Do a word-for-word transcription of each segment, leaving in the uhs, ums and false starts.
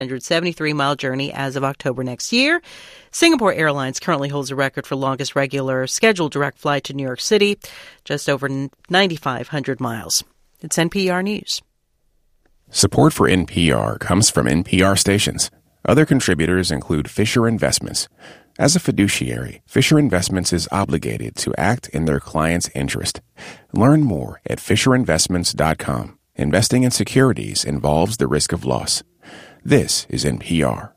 one hundred seventy-three mile journey as of October next year. Singapore Airlines currently holds a record for longest regular scheduled direct flight to New York City, just over nine thousand five hundred miles. It's N P R News. Support for N P R comes from N P R stations. Other contributors include Fisher Investments. As a fiduciary, Fisher Investments is obligated to act in their client's interest. Learn more at fisher investments dot com. Investing in securities involves the risk of loss. This is N P R.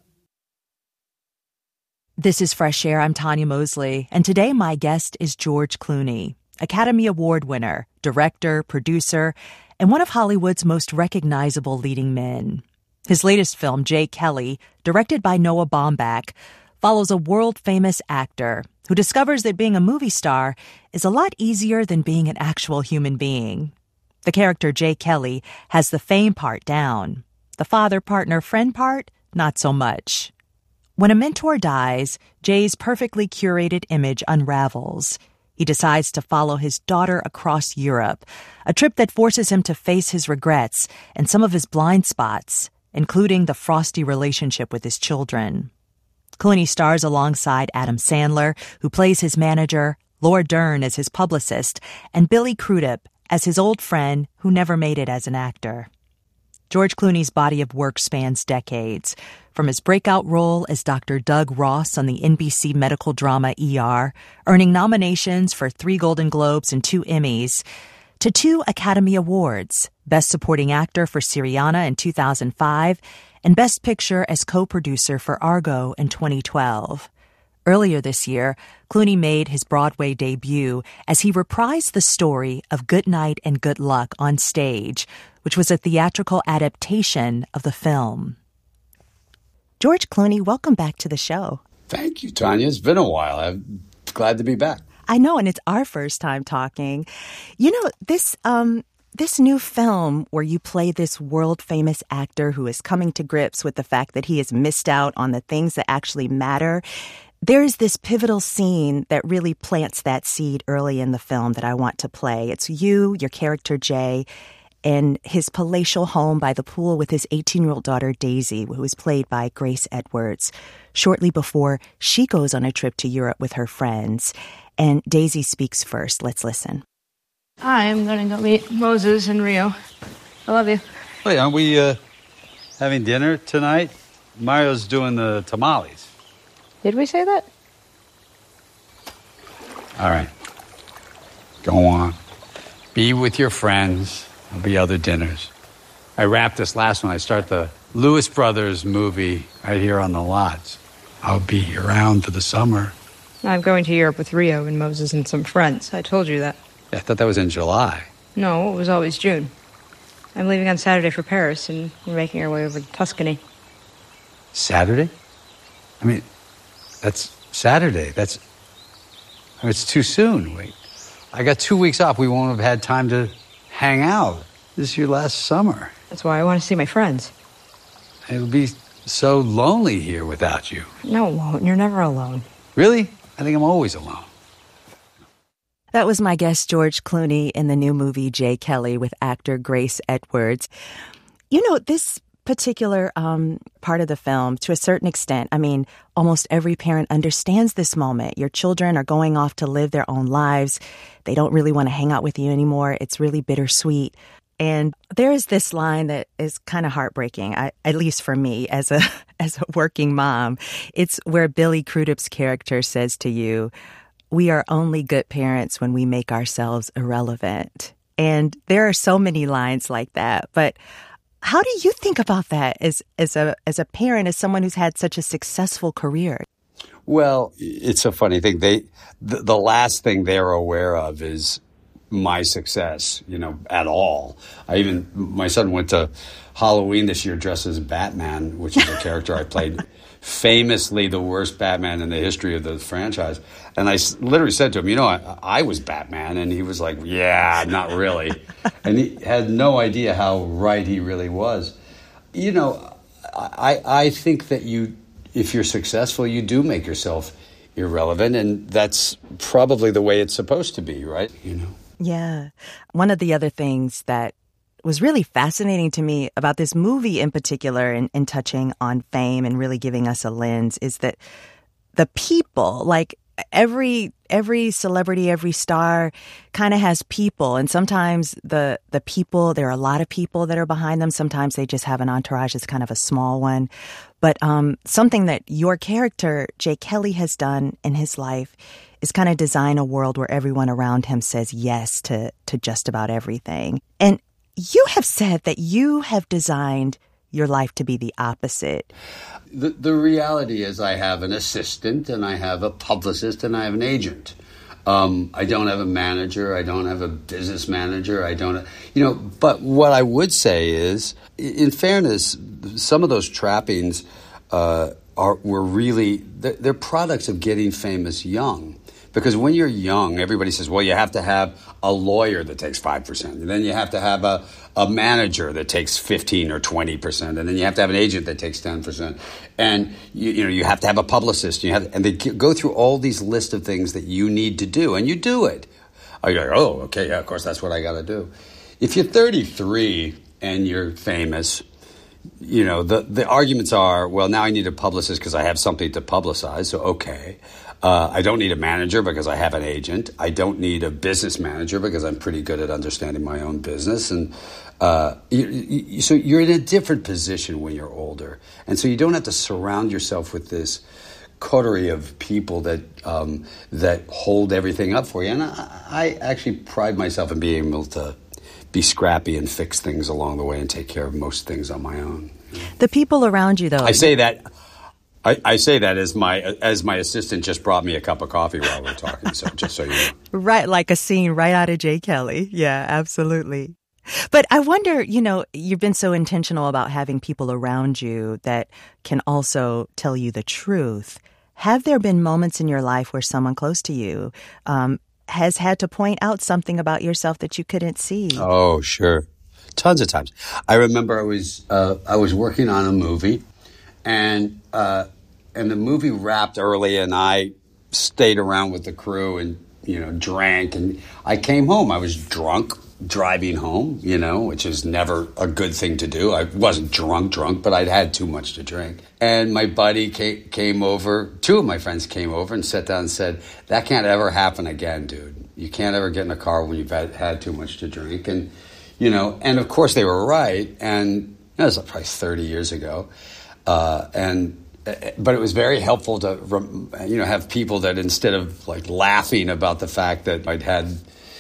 This is Fresh Air. I'm Tanya Mosley, and today my guest is George Clooney, Academy Award winner, director, producer, and one of Hollywood's most recognizable leading men. His latest film, Jay Kelly, directed by Noah Baumbach, follows a world-famous actor who discovers that being a movie star is a lot easier than being an actual human being. The character Jay Kelly has the fame part down. The father, partner, friend part, not so much. When a mentor dies, Jay's perfectly curated image unravels. He decides to follow his daughter across Europe, a trip that forces him to face his regrets and some of his blind spots, including the frosty relationship with his children. Clooney stars alongside Adam Sandler, who plays his manager, Laura Dern as his publicist, and Billy Crudup as his old friend who never made it as an actor. George Clooney's body of work spans decades, from his breakout role as Doctor Doug Ross on the N B C medical drama E R, earning nominations for three Golden Globes and two Emmys, to two Academy Awards, Best Supporting Actor for Syriana in two thousand five and Best Picture as co-producer for Argo in twenty twelve. Earlier this year, Clooney made his Broadway debut as he reprised the story of Good Night and Good Luck on stage, which was a theatrical adaptation of the film. George Clooney, welcome back to the show. Thank you, Tanya. It's been a while. I'm glad to be back. I know, and it's our first time talking. You know, this um, this new film where you play this world-famous actor who is coming to grips with the fact that he has missed out on the things that actually matter, there's this pivotal scene that really plants that seed early in the film that I want to play. It's you, your character Jay, in his palatial home by the pool with his eighteen-year-old daughter Daisy, who is played by Grace Edwards, shortly before she goes on a trip to Europe with her friends. And Daisy speaks first. Let's listen. Hi, I'm going to go meet Moses in Rio. I love you. Wait, aren't we uh, having dinner tonight? Mario's doing the tamales. Did we say that? All right. Go on. Be with your friends. There'll be other dinners. I wrapped this last one. I start the Lewis Brothers movie right here on the lots. I'll be around for the summer. I'm going to Europe with Rio and Moses and some friends. I told you that. Yeah, I thought that was in July. No, it was always June. I'm leaving on Saturday for Paris, and we're making our way over to Tuscany. Saturday? I mean, that's Saturday. That's... I mean, it's too soon. Wait. I got two weeks off. We won't have had time to hang out. This is your last summer. That's why I want to see my friends. It'll be so lonely here without you. No, it won't. You're never alone. Really? I think I'm always alone. That was my guest, George Clooney, in the new movie Jay Kelly with actor Grace Edwards. You know, this particular um, part of the film, to a certain extent, I mean, almost every parent understands this moment. Your children are going off to live their own lives. They don't really want to hang out with you anymore. It's really bittersweet. And there is this line that is kind of heartbreaking, I, at least for me as a as a working mom. It's where Billy Crudup's character says to you, "We are only good parents when we make ourselves irrelevant." And there are so many lines like that. But how do you think about that as as a as a parent, as someone who's had such a successful career? Well, it's a funny thing. They the, the last thing they're aware of is my success, you know, at all. I even, my son went to Halloween this year dressed as Batman, which is a character I played, famously the worst Batman in the history of the franchise. And I literally said to him, you know, I, I was Batman. And he was like, yeah, not really. And he had no idea how right he really was. You know, I, I think that you, if you're successful, you do make yourself irrelevant. And that's probably the way it's supposed to be, right? You know? Yeah. One of the other things that was really fascinating to me about this movie in particular, and, and touching on fame and really giving us a lens, is that the people, like every every celebrity, every star kind of has people. And sometimes the the people, there are a lot of people that are behind them. Sometimes they just have an entourage that's kind of a small one. But um, something that your character, Jay Kelly, has done in his life is kind of design a world where everyone around him says yes to, to just about everything. And you have said that you have designed your life to be the opposite. The, the reality is I have an assistant and I have a publicist and I have an agent. Um, I don't have a manager. I don't have a business manager. I don't, you know, but what I would say is, in fairness, some of those trappings uh, are were really, they're, they're products of getting famous young. Because when you're young, everybody says, well, you have to have a lawyer that takes five percent. And then you have to have a, a manager that takes fifteen or twenty percent. And then you have to have an agent that takes ten percent. And, you, you know, you have to have a publicist. You have, and they go through all these lists of things that you need to do. And you do it. You're like, oh, okay, yeah, of course, that's what I got to do. If you're thirty-three and you're famous, you know, the, the arguments are, well, now I need a publicist because I have something to publicize. So, okay. Uh, I don't need a manager because I have an agent. I don't need a business manager because I'm pretty good at understanding my own business. And uh, you, you, so you're in a different position when you're older. And so you don't have to surround yourself with this coterie of people that um, that hold everything up for you. And I, I actually pride myself in being able to be scrappy and fix things along the way and take care of most things on my own. The people around you, though. I say that... I, I say that as my as my assistant just brought me a cup of coffee while we were talking, so just so you know. Right, like a scene right out of Jay Kelly. Yeah, absolutely. But I wonder, you know, you've been so intentional about having people around you that can also tell you the truth. Have there been moments in your life where someone close to you um, has had to point out something about yourself that you couldn't see? Oh, sure. Tons of times. I remember I was uh, I was working on a movie, and uh, and the movie wrapped early, and I stayed around with the crew and, you know, drank. And I came home. I was drunk driving home, you know, which is never a good thing to do. I wasn't drunk, drunk, but I'd had too much to drink. And my buddy came, came over. Two of my friends came over and sat down and said, that can't ever happen again, dude. You can't ever get in a car when you've had, had too much to drink. And, you know, and of course they were right. And that was probably thirty years ago. Uh, and but it was very helpful to, you know, have people that instead of like laughing about the fact that I'd had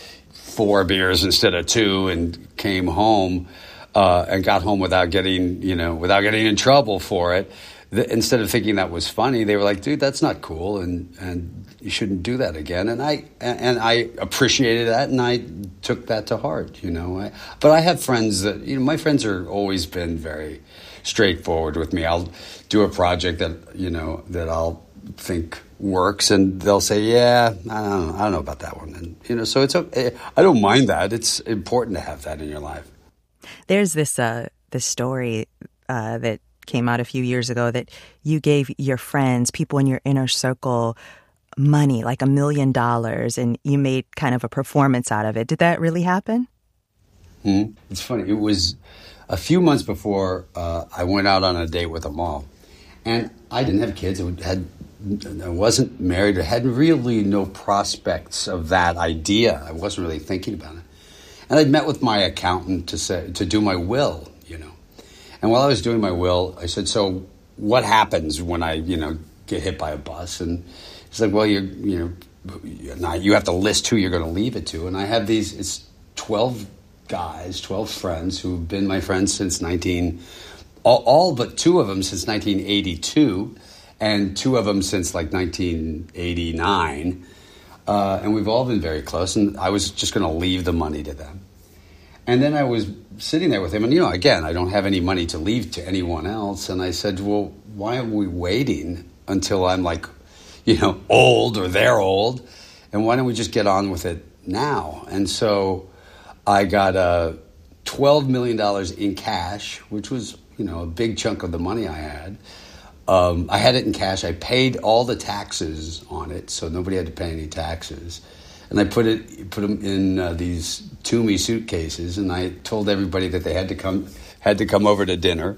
four beers instead of two and came home uh, and got home without getting, you know, without getting in trouble for it. The, instead of thinking that was funny, they were like, dude, that's not cool. And, and you shouldn't do that again. And I, and I appreciated that. And I took that to heart, you know, I, but I have friends that, you know, my friends are always been very straightforward with me. I'll do a project that, you know, that I'll think works, and they'll say, yeah, I don't know, I don't know about that one. And, you know, so it's okay. I don't mind that. It's important to have that in your life. There's this, uh, this story uh, that came out a few years ago that you gave your friends, people in your inner circle, money, like a million dollars, and you made kind of a performance out of it. Did that really happen? Mm-hmm. It's funny. It was a few months before uh, I went out on a date with them all. And I didn't have kids. I had, I wasn't married. I had really no prospects of that idea. I wasn't really thinking about it. And I'd met with my accountant to say to do my will, you know. And while I was doing my will, I said, so what happens when I, you know, get hit by a bus? And he's like, well, you you know, you have to list who you're going to leave it to. And I have these, it's twelve guys, twelve friends who've been my friends since nineteen, all, all but two of them since nineteen eighty-two, and two of them since like nineteen eighty-nine. Uh, and we've all been very close, and I was just going to leave the money to them. And then I was sitting there with him, and, you know, again, I don't have any money to leave to anyone else. And I said, well, why are we waiting until I'm like, you know, old or they're old? And why don't we just get on with it now? And so I got uh, twelve million dollars in cash, which was, you know, a big chunk of the money I had. Um, I had it in cash. I paid all the taxes on it, so nobody had to pay any taxes. and I put it put them in uh, these Toomey suitcases, and I told everybody that they had to come had to come over to dinner.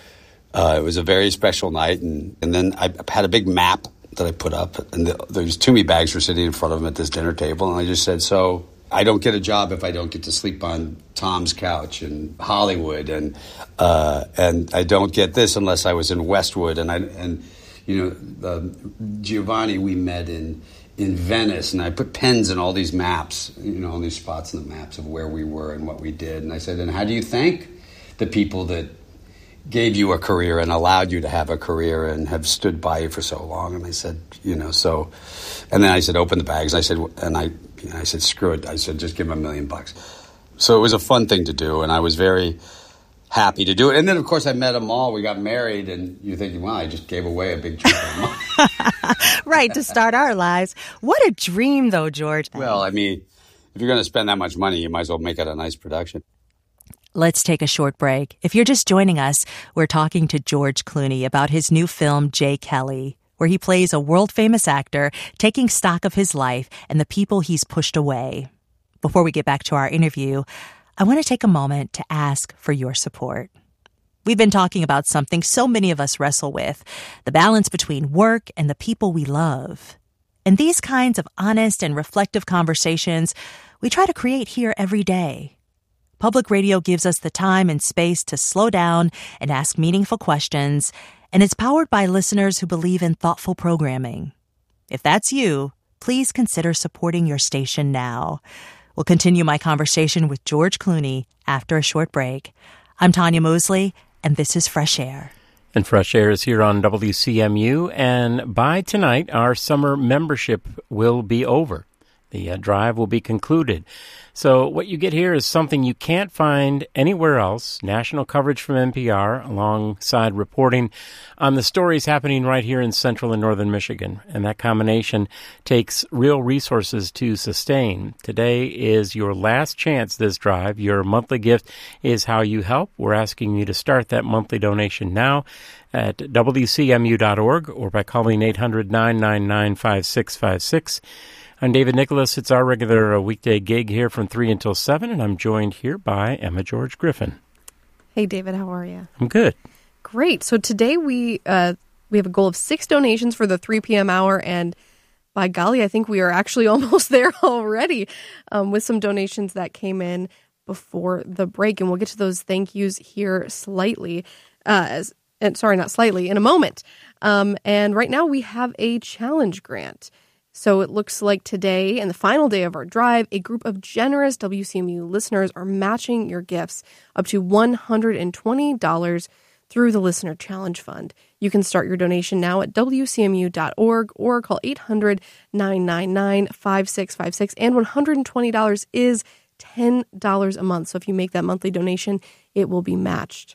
Uh, it was a very special night, and, and then I had a big map that I put up, and the, those Toomey bags were sitting in front of them at this dinner table, and I just said, so I don't get a job if I don't get to sleep on Tom's couch in Hollywood, and uh, and I don't get this unless I was in Westwood, and I and you know uh, Giovanni we met in in Venice, and I put pens in all these maps, you know, all these spots in the maps of where we were and what we did, and I said, and how do you thank the people that gave you a career and allowed you to have a career and have stood by you for so long? And I said, you know, so, and then I said, open the bags. And I said, and I, you know, I said, screw it. I said, just give him a million bucks. So it was a fun thing to do, and I was very happy to do it. And then, of course, I met them all. We got married, and you're thinking, well, I just gave away a big chunk of money. Right, to start our lives. What a dream, though, George. Well, I mean, if you're going to spend that much money, you might as well make it a nice production. Let's take a short break. If you're just joining us, we're talking to George Clooney about his new film, Jay Kelly, where he plays a world-famous actor taking stock of his life and the people he's pushed away. Before we get back to our interview, I want to take a moment to ask for your support. We've been talking about something so many of us wrestle with, the balance between work and the people we love. And these kinds of honest and reflective conversations we try to create here every day. Public radio gives us the time and space to slow down and ask meaningful questions, and it's powered by listeners who believe in thoughtful programming. If that's you, please consider supporting your station now. We'll continue my conversation with George Clooney after a short break. I'm Tanya Mosley, and this is Fresh Air. And Fresh Air is here on W C M U, and by tonight, our summer membership will be over. The uh, drive will be concluded. So what you get here is something you can't find anywhere else, national coverage from N P R, alongside reporting on the stories happening right here in central and northern Michigan. And that combination takes real resources to sustain. Today is your last chance this drive. Your monthly gift is how you help. We're asking you to start that monthly donation now at W C M U dot org or by calling eight hundred, nine nine nine, five six five six. I'm David Nicholas. It's our regular uh, weekday gig here from three until seven, and I'm joined here by Emma George Griffin. Hey, David. How are you? I'm good. Great. So today we uh, we have a goal of six donations for the three p.m. hour, and by golly, I think we are actually almost there already um, with some donations that came in before the break, and we'll get to those thank yous here slightly, uh, as, and sorry, not slightly, in a moment. Um, and right now we have a challenge grant. So it looks like today and the final day of our drive, a group of generous W C M U listeners are matching your gifts up to one hundred twenty dollars through the Listener Challenge Fund. You can start your donation now at W C M U dot org or call eight hundred, nine nine nine, five six five six. And one hundred twenty dollars is ten dollars a month. So if you make that monthly donation, it will be matched.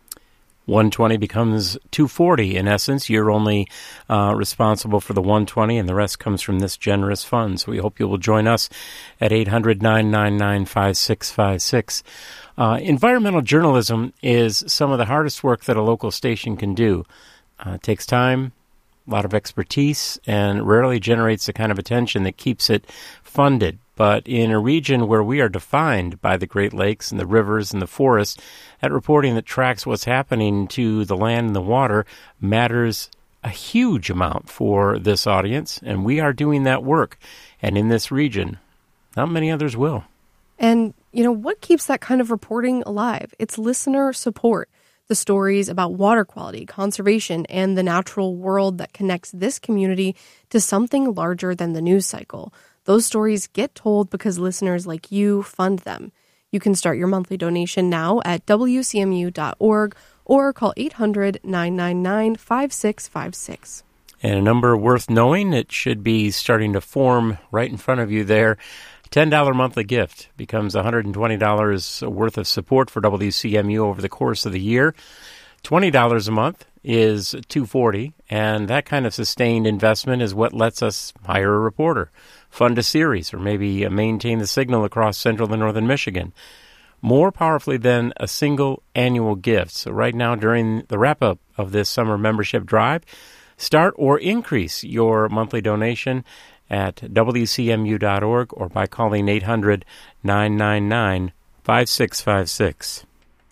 one hundred twenty becomes two hundred forty in essence. You're only uh, responsible for the one hundred twenty, and the rest comes from this generous fund. So we hope you will join us at eight hundred, nine nine nine, five six five six. Uh, environmental journalism is some of the hardest work that a local station can do. Uh, it takes time, a lot of expertise, and rarely generates the kind of attention that keeps it funded. But in a region where we are defined by the Great Lakes and the rivers and the forests, that reporting that tracks what's happening to the land and the water matters a huge amount for this audience, and we are doing that work. And in this region, not many others will. And, you know, what keeps that kind of reporting alive? It's listener support. The stories about water quality, conservation, and the natural world that connects this community to something larger than the news cycle. Those stories get told because listeners like you fund them. You can start your monthly donation now at W C M U dot org or call eight hundred, nine nine nine, five six five six. And a number worth knowing, it should be starting to form right in front of you there. ten dollars monthly gift becomes one hundred twenty dollars worth of support for W C M U over the course of the year. twenty dollars a month is two hundred forty dollars, and that kind of sustained investment is what lets us hire a reporter, fund a series, or maybe maintain the signal across central and northern Michigan, more powerfully than a single annual gift. So right now, during the wrap-up of this summer membership drive, start or increase your monthly donation at W C M U dot org or by calling eight hundred, nine nine nine, five six five six.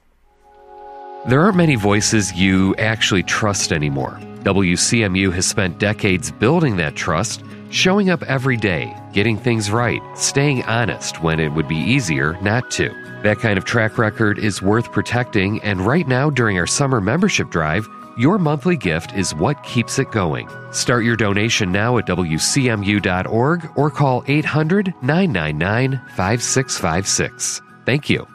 There aren't many voices you actually trust anymore. W C M U has spent decades building that trust, showing up every day, getting things right, staying honest when it would be easier not to. That kind of track record is worth protecting, and right now during our summer membership drive, your monthly gift is what keeps it going. Start your donation now at W C M U dot org or call eight hundred, nine nine nine, five six five six. Thank you.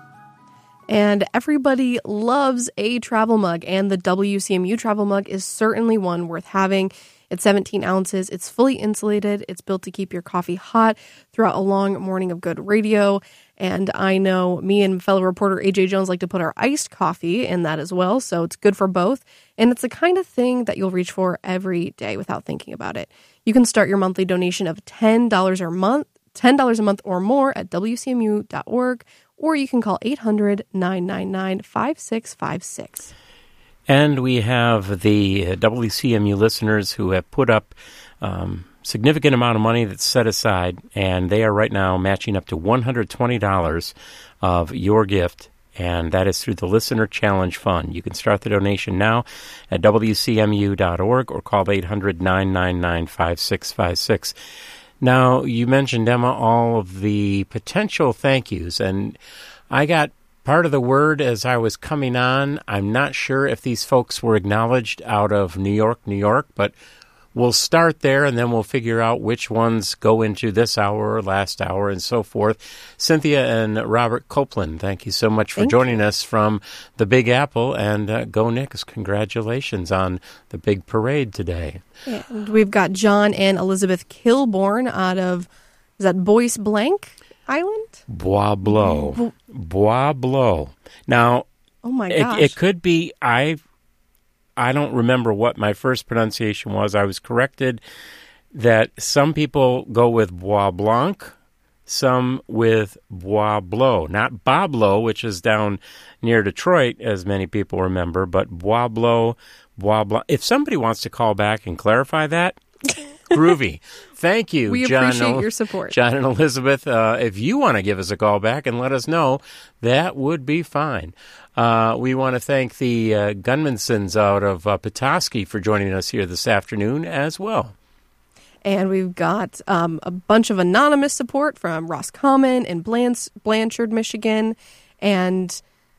And everybody loves a travel mug, and the W C M U travel mug is certainly one worth having. It's seventeen ounces, it's fully insulated, it's built to keep your coffee hot throughout a long morning of good radio. And I know me and fellow reporter A J Jones like to put our iced coffee in that as well, so it's good for both. And it's the kind of thing that you'll reach for every day without thinking about it. You can start your monthly donation of ten dollars a month, ten dollars a month or more at W C M U dot org, or you can call eight hundred, nine nine nine, five six five six. And we have the W C M U listeners who have put up um, significant amount of money that's set aside, and they are right now matching up to one hundred twenty dollars of your gift, and that is through the Listener Challenge Fund. You can start the donation now at W C M U dot org or call eight hundred, nine nine nine, five six five six. Now, you mentioned, Emma, all of the potential thank yous, and I got part of the word as I was coming on. I'm not sure if these folks were acknowledged out of New York, New York, but we'll start there, and then we'll figure out which ones go into this hour or last hour and so forth. Cynthia and Robert Copeland, thank you so much for thank joining you. us from the Big Apple. And uh, go Knicks, congratulations on the big parade today. And we've got John and Elizabeth Kilborn out of, is that Bois Blanc Island? Bois-Blanc. Bo- Bois-Blanc. Now, oh my it, gosh. it could be, I I don't remember what my first pronunciation was. I was corrected that some people go with Bois Blanc, some with Bois-Blanc. Not Bablo, which is down near Detroit, as many people remember, but Bois-Blanc, Bois-Blanc. If somebody wants to call back and clarify that, groovy. Thank you, we John. appreciate your support. John and Elizabeth. Uh, if you want to give us a call back and let us know, that would be fine. Uh, we want to thank the uh, Gunmansons out of uh, Petoskey for joining us here this afternoon as well. And we've got um, a bunch of anonymous support from Roscommon and Blanch- Blanchard, Michigan, and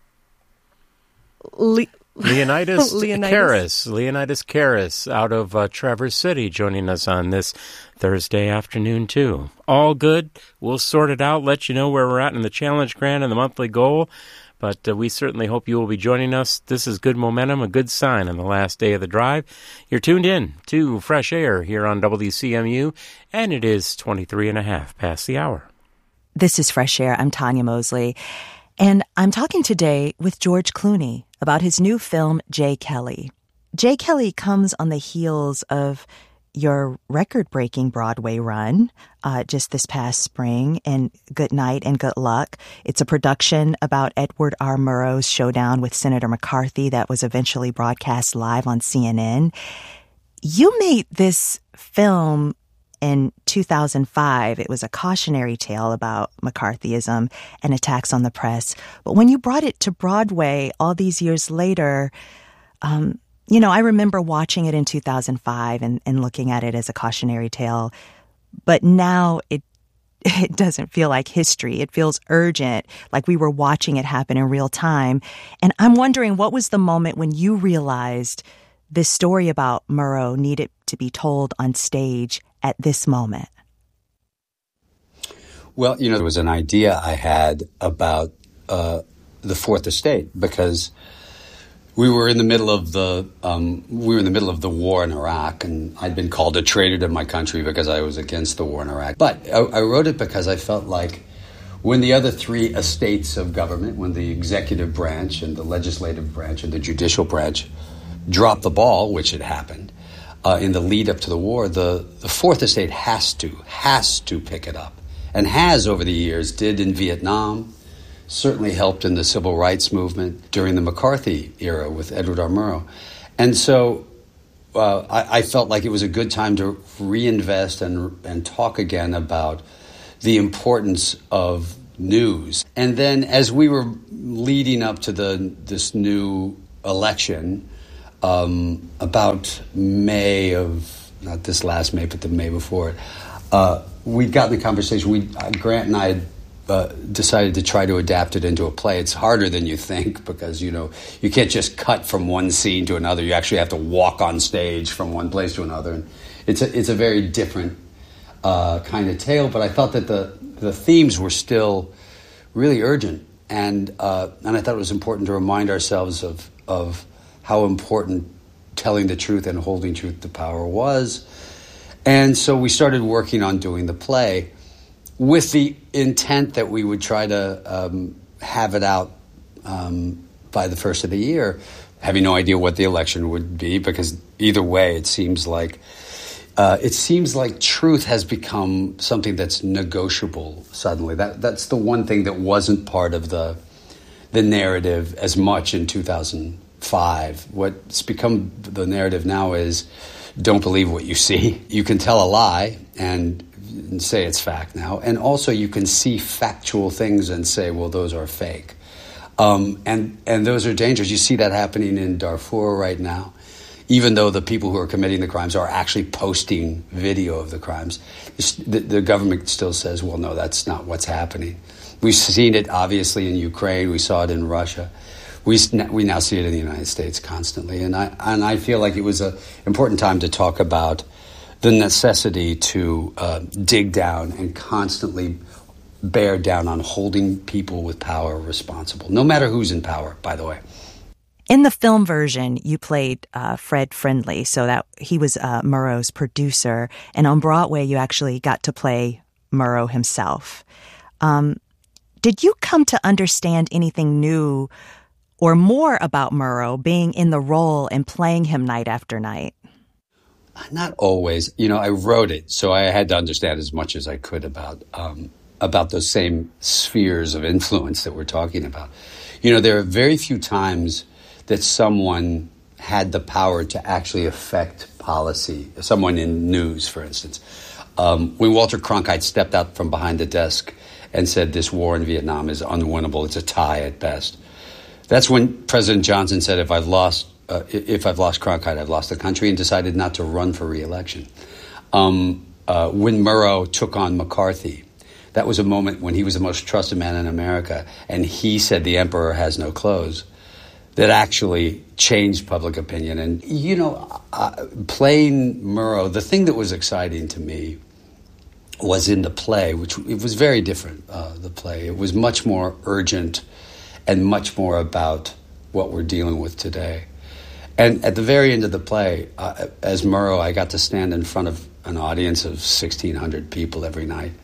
Le- Leonidas, Leonidas Karras, Leonidas Karras out of uh, Traverse City joining us on this Thursday afternoon, too. All good. We'll sort it out, let you know where we're at in the Challenge Grant and the monthly goal. But uh, we certainly hope you will be joining us. This is good momentum, a good sign on the last day of the drive. You're tuned in to Fresh Air here on W C M U, and it is twenty-three and a half past the hour. This is Fresh Air. I'm Tanya Mosley, and I'm talking today with George Clooney about his new film, Jay Kelly. Jay Kelly comes on the heels of your record-breaking Broadway run uh, just this past spring in Good Night and Good Luck. It's a production about Edward R. Murrow's showdown with Senator McCarthy that was eventually broadcast live on C N N. You made this film in two thousand five. It was a cautionary tale about McCarthyism and attacks on the press. But when you brought it to Broadway all these years later, um, you know, I remember watching it in two thousand five and, and looking at it as a cautionary tale. But now it it doesn't feel like history. It feels urgent, like we were watching it happen in real time. And I'm wondering, what was the moment when you realized this story about Murrow needed to be told on stage at this moment? Well, you know, there was an idea I had about uh, the Fourth Estate because we were in the middle of the um, we were in the middle of the war in Iraq, and I'd been called a traitor to my country because I was against the war in Iraq. But I, I wrote it because I felt like when the other three estates of government, when the executive branch and the legislative branch and the judicial branch dropped the ball, which had happened uh, in the lead up to the war, the, the Fourth Estate has to, has to pick it up, and has over the years, did in Vietnam, certainly helped in the civil rights movement during the McCarthy era with Edward R. Murrow. And so uh, I, I felt like it was a good time to reinvest and and talk again about the importance of news. And then as we were leading up to the this new election, um, about May of, not this last May, but the May before it, uh, we'd gotten the conversation. We uh, Grant and I had uh, decided to try to adapt it into a play. It's harder than you think because, you know, you can't just cut from one scene to another. You actually have to walk on stage from one place to another. And it's a, it's a very different uh, kind of tale, but I thought that the, the themes were still really urgent. And uh, and I thought it was important to remind ourselves of of how important telling the truth and holding truth to power was. And so we started working on doing the play with the intent that we would try to um, have it out um, by the first of the year, having no idea what the election would be, because either way, it seems like uh, it seems like truth has become something that's negotiable suddenly. That that's the one thing that wasn't part of the the narrative as much in two thousand five. What's become the narrative now is don't believe what you see. You can tell a lie and, and say it's fact now. And also you can see factual things and say, well, those are fake. Um, and, and those are dangerous. You see that happening in Darfur right now. Even though the people who are committing the crimes are actually posting video of the crimes, the, the government still says, well, no, that's not what's happening. We've seen it, obviously, in Ukraine. We saw it in Russia. We we now see it in the United States constantly. And I and I feel like it was an important time to talk about the necessity to uh, dig down and constantly bear down on holding people with power responsible, no matter who's in power, by the way. In the film version, you played uh, Fred Friendly, so that he was uh, Murrow's producer. And on Broadway, you actually got to play Murrow himself. Um, did you come to understand anything new or more about Murrow being in the role and playing him night after night? Not always. You know, I wrote it, so I had to understand as much as I could about um, about those same spheres of influence that we're talking about. You know, there are very few times that someone had the power to actually affect policy, someone in news, for instance. Um, when Walter Cronkite stepped out from behind the desk and said this war in Vietnam is unwinnable, it's a tie at best. That's when President Johnson said, if I've lost uh, if I've lost Cronkite, I've lost the country, and decided not to run for re-election. Um, uh, when Murrow took on McCarthy, that was a moment when he was the most trusted man in America, and he said the emperor has no clothes. That actually changed public opinion. And, you know, uh, playing Murrow, the thing that was exciting to me was in the play, which it was very different, uh, the play. It was much more urgent and much more about what we're dealing with today. And at the very end of the play, uh, as Murrow, I got to stand in front of an audience of sixteen hundred people every night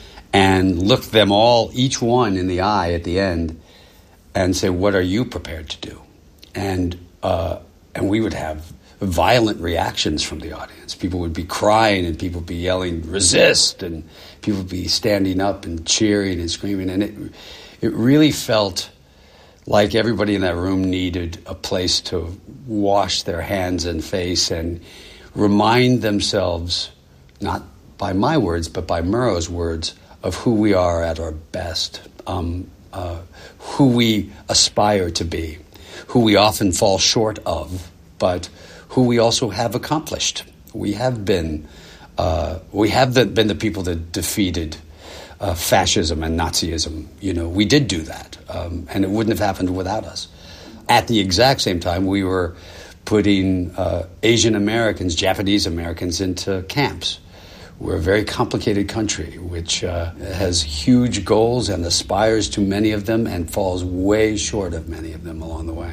and look them all, each one in the eye at the end, and say, what are you prepared to do? And uh, and we would have violent reactions from the audience. People would be crying and people would be yelling, resist, and people would be standing up and cheering and screaming. And it it really felt like everybody in that room needed a place to wash their hands and face and remind themselves, not by my words, but by Murrow's words, of who we are at our best. Um, Uh, who we aspire to be, who we often fall short of, but who we also have accomplished. We have been, uh, we have the, been the people that defeated uh, fascism and Nazism. You know, we did do that, um, and it wouldn't have happened without us. At the exact same time, we were putting uh, Asian Americans, Japanese Americans into camps. We're a very complicated country, which uh, has huge goals and aspires to many of them and falls way short of many of them along the way.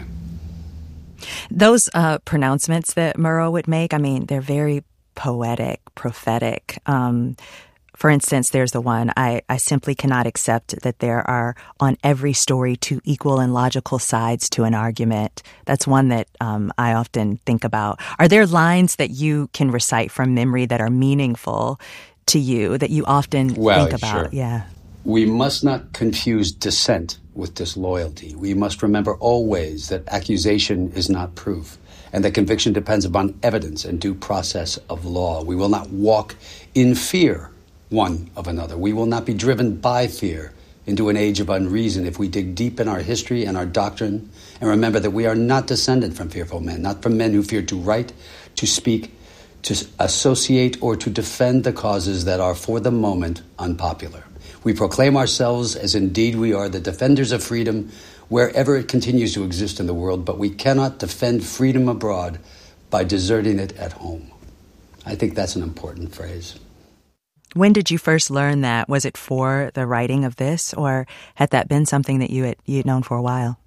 Those uh, pronouncements that Murrow would make, I mean, they're very poetic, prophetic. Um, for instance, there's the one, I, I simply cannot accept that there are on every story two equal and logical sides to an argument. That's one that um, I often think about. Are there lines that you can recite from memory that are meaningful to you, that you often well, think about? Sure. Yeah. We must not confuse dissent with disloyalty. We must remember always that accusation is not proof, and that conviction depends upon evidence and due process of law. We will not walk in fear one of another. We will not be driven by fear into an age of unreason if we dig deep in our history and our doctrine and remember that we are not descended from fearful men, not from men who fear to write, to speak, to associate, or to defend the causes that are for the moment unpopular. We proclaim ourselves as indeed we are the defenders of freedom wherever it continues to exist in the world, but we cannot defend freedom abroad by deserting it at home. I think that's an important phrase. When did you first learn that? Was it for the writing of this, or had that been something that you had you'd known for a while?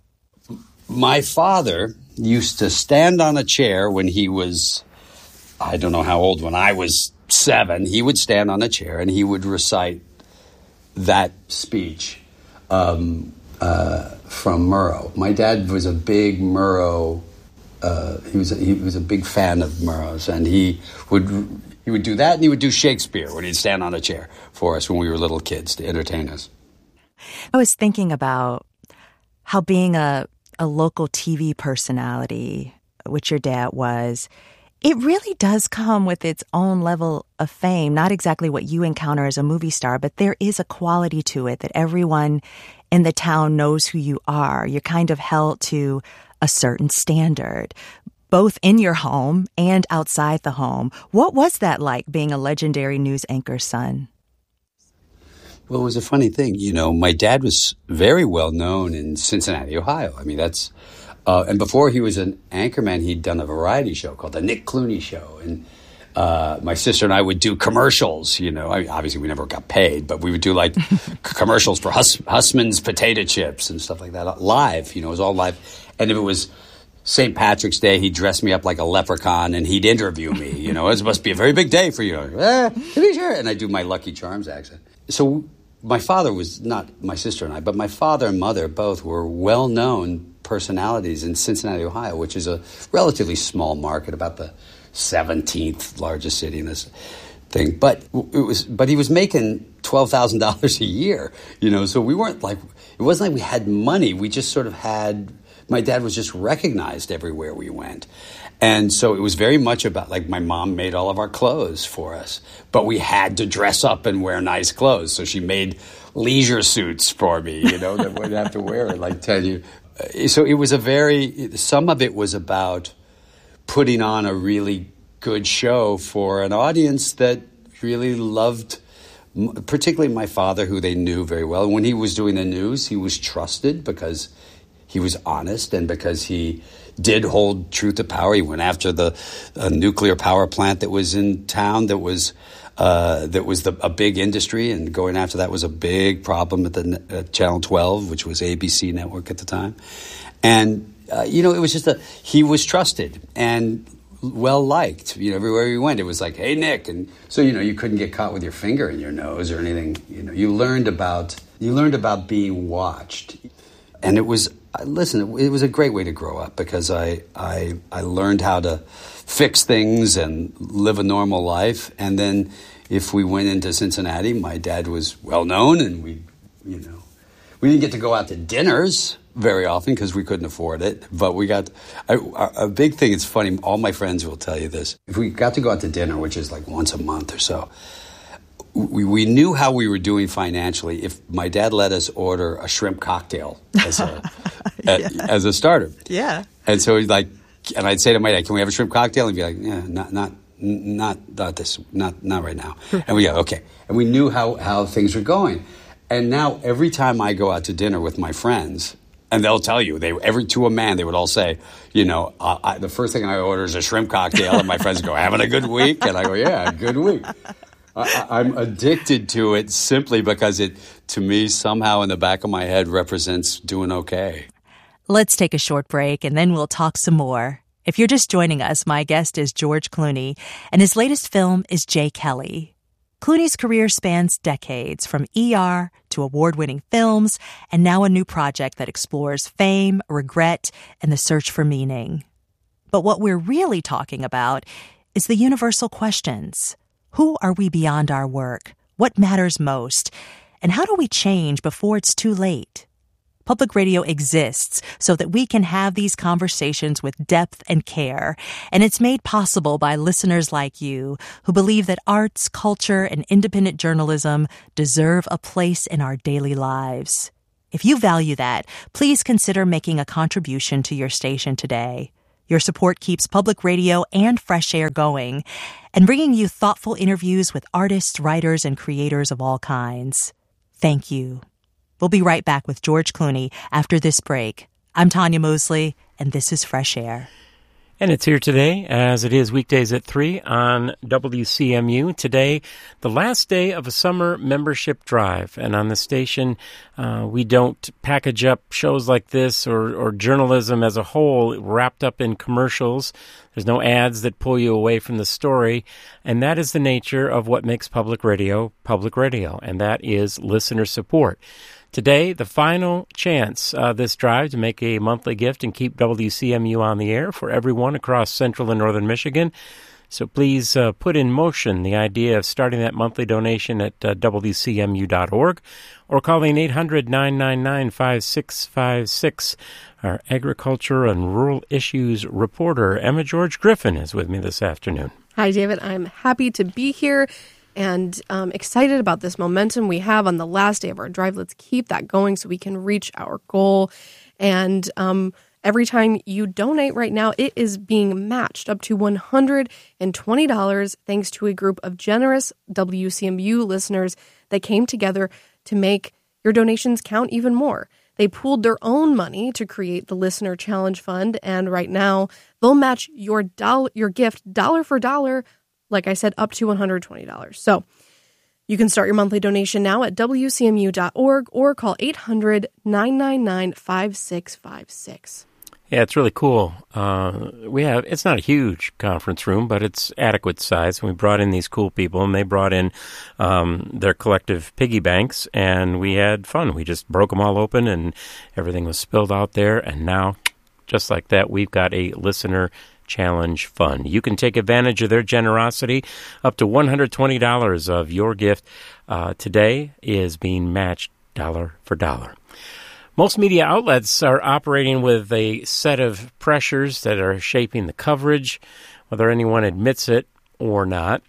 My father used to stand on a chair when he was, I don't know how old, when I was seven. He would stand on a chair and he would recite that speech um, uh, from Murrow. My dad was a big Murrow. Uh, he was a, he was a big fan of Murrow's, and he would. He would do that, and he would do Shakespeare when he'd stand on a chair for us when we were little kids to entertain us. I was thinking about how being a, a local T V personality, which your dad was, it really does come with its own level of fame. Not exactly what you encounter as a movie star, but there is a quality to it that everyone in the town knows who you are. You're kind of held to a certain standard, both in your home and outside the home. What was that like, being a legendary news anchor's son? Well, it was a funny thing. You know, my dad was very well known in Cincinnati, Ohio. I mean, that's... Uh, and before he was an anchorman, he'd done a variety show called The Nick Clooney Show. And uh, my sister and I would do commercials, you know. I mean, obviously, we never got paid, but we would do, like, commercials for Hus- Hussman's potato chips and stuff like that. Live, you know, it was all live. And if it was Saint Patrick's Day, he'd dress me up like a leprechaun and he'd interview me. You know, it must be a very big day for you. Eh, to be sure. And I do my Lucky Charms accent. So my father was not my sister and I, but my father and mother both were well-known personalities in Cincinnati, Ohio, which is a relatively small market, about the seventeenth largest city in this thing. But it was, but he was making twelve thousand dollars a year, you know, so we weren't like, it wasn't like we had money. We just sort of had... My dad was just recognized everywhere we went. And so it was very much about, like, my mom made all of our clothes for us, but we had to dress up and wear nice clothes. So she made leisure suits for me, you know, that we'd have to wear and, like, tell you. So it was a very, some of it was about putting on a really good show for an audience that really loved, particularly my father, who they knew very well. When he was doing the news, he was trusted because he was honest and because he did hold truth to power. He went after the uh, nuclear power plant that was in town that was uh, that was the, a big industry, and going after that was a big problem at the uh, Channel twelve, which was A B C network at the time. And, uh, you know, it was just a, he was trusted and well-liked. You know, everywhere he went, it was like, hey, Nick. And so, you know, you couldn't get caught with your finger in your nose or anything. You know, you learned about, you learned about being watched. And it was, listen, it was a great way to grow up because I, I, I learned how to fix things and live a normal life. And then if we went into Cincinnati, my dad was well known, and we, you know, we didn't get to go out to dinners very often because we couldn't afford it. But we got I, a big thing. It's funny. All my friends will tell you this. If we got to go out to dinner, which is like once a month or so, we, we knew how we were doing financially if my dad let us order a shrimp cocktail as a yeah. a, as a starter. Yeah. And so he's like, and I'd say to my dad, "Can we have a shrimp cocktail?" And he'd be like, "Yeah, not not not not this, not not right now." And we go, "Okay." And we knew how how things were going. And now every time I go out to dinner with my friends, and they'll tell you, they every to a man, they would all say, you know, uh, I, the first thing I order is a shrimp cocktail, and my friends go, "Having a good week?" And I go, "Yeah, good week." I, I'm addicted to it simply because it, to me, somehow in the back of my head represents doing okay. Let's take a short break, and then we'll talk some more. If you're just joining us, my guest is George Clooney, and his latest film is Jay Kelly. Clooney's career spans decades, from E R to award-winning films, and now a new project that explores fame, regret, and the search for meaning. But what we're really talking about is the universal questions. Who are we beyond our work? What matters most? And how do we change before it's too late? Public radio exists so that we can have these conversations with depth and care. And it's made possible by listeners like you who believe that arts, culture, and independent journalism deserve a place in our daily lives. If you value that, please consider making a contribution to your station today. Your support keeps public radio and Fresh Air going and bringing you thoughtful interviews with artists, writers, and creators of all kinds. Thank you. We'll be right back with George Clooney after this break. I'm Tanya Mosley, and this is Fresh Air. And it's here today, as it is weekdays at three on W C M U. Today, the last day of a summer membership drive. And on the station, uh, we don't package up shows like this or, or journalism as a whole wrapped up in commercials. There's no ads that pull you away from the story. And that is the nature of what makes public radio public radio, and that is listener support. Today, the final chance uh, this drive to make a monthly gift and keep W C M U on the air for everyone across central and northern Michigan. So please uh, put in motion the idea of starting that monthly donation at uh, W C M U dot org or calling eight hundred, nine nine nine, five six five six. Our agriculture and rural issues reporter, Emma George Griffin, is with me this afternoon. Hi, David. I'm happy to be here. And um, excited about this momentum we have on the last day of our drive. Let's keep that going so we can reach our goal. And um, every time you donate right now, it is being matched up to one hundred twenty dollars thanks to a group of generous W C M U listeners that came together to make your donations count even more. They pooled their own money to create the Listener Challenge Fund. And right now, they'll match your, doll- your gift dollar for dollar, like I said, up to one hundred twenty dollars. So you can start your monthly donation now at W C M U dot org or call eight hundred, nine nine nine, five six five six. Yeah, it's really cool. Uh, we have, it's not a huge conference room, but it's adequate size. We brought in these cool people, and they brought in um, their collective piggy banks, and we had fun. We just broke them all open, and everything was spilled out there. And now, just like that, we've got a listener Challenge Fund. You can take advantage of their generosity. Up to one hundred twenty dollars of your gift uh, today is being matched dollar for dollar. Most media outlets are operating with a set of pressures that are shaping the coverage, whether anyone admits it or not.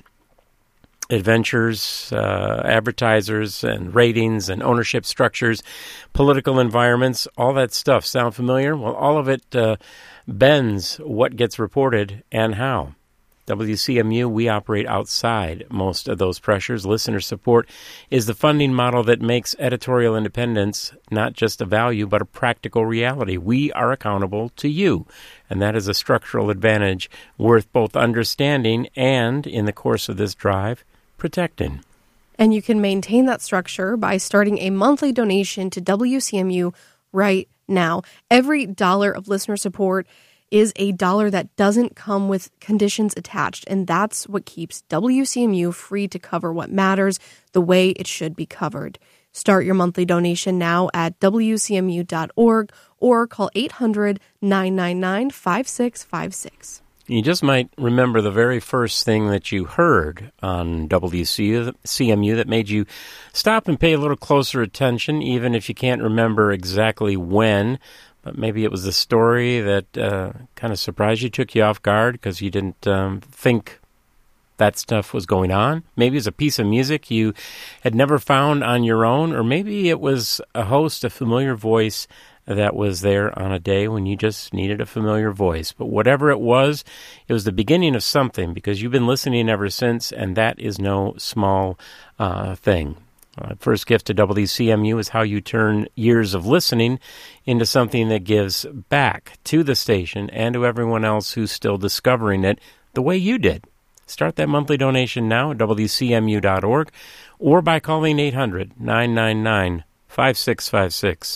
Adventures, uh, advertisers, and ratings, and ownership structures, political environments, all that stuff. Sound familiar? Well, all of it uh, bends what gets reported and how. W C M U, we operate outside most of those pressures. Listener support is the funding model that makes editorial independence not just a value, but a practical reality. We are accountable to you, and that is a structural advantage worth both understanding and, in the course of this drive, protecting. And you can maintain that structure by starting a monthly donation to W C M U right now. Every dollar of listener support is a dollar that doesn't come with conditions attached, and that's what keeps W C M U free to cover what matters the way it should be covered. Start your monthly donation now at W C M U dot org or call eight hundred, nine nine nine, five six five six. You just might remember the very first thing that you heard on W C M U that made you stop and pay a little closer attention, even if you can't remember exactly when. But maybe it was a story that uh, kind of surprised you, took you off guard because you didn't um, think that stuff was going on. Maybe it was a piece of music you had never found on your own, or maybe it was a host, a familiar voice that was there on a day when you just needed a familiar voice. But whatever it was, it was the beginning of something, because you've been listening ever since, and that is no small uh, thing. Uh, first gift to W C M U is how you turn years of listening into something that gives back to the station and to everyone else who's still discovering it the way you did. Start that monthly donation now at W C M U dot org or by calling eight hundred, nine nine nine, five six five six.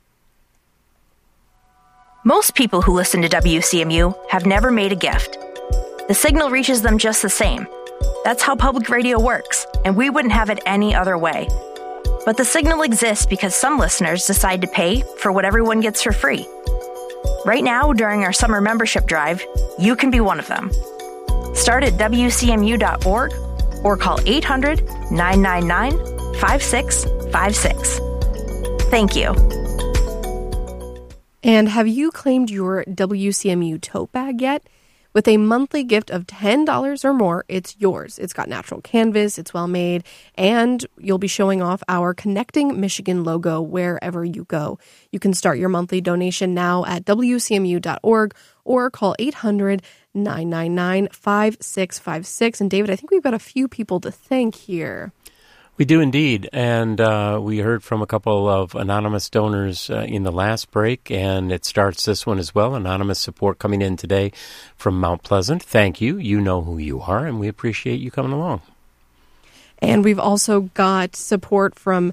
Most people who listen to W C M U have never made a gift. The signal reaches them just the same. That's how public radio works, and we wouldn't have it any other way. But the signal exists because some listeners decide to pay for what everyone gets for free. Right now, during our summer membership drive, you can be one of them. Start at W C M U dot org or call eight hundred, nine nine nine, five six five six. Thank you. And have you claimed your W C M U tote bag yet? With a monthly gift of ten dollars or more, it's yours. It's got natural canvas, it's well made, and you'll be showing off our Connecting Michigan logo wherever you go. You can start your monthly donation now at W C M U dot org or call eight hundred, nine nine nine, five six five six. And David, I think we've got a few people to thank here. We do indeed, and uh, we heard from a couple of anonymous donors uh, in the last break, and it starts this one as well. Anonymous support coming in today from Mount Pleasant. Thank you. You know who you are, and we appreciate you coming along. And we've also got support from